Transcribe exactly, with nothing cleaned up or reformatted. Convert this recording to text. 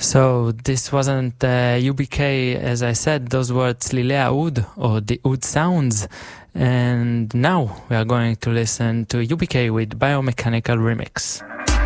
So this wasn't uh, U B K, as I said, those were Tzlilei Oud, or the oud sounds. And now we are going to listen to U B K with Biomechanical Remix.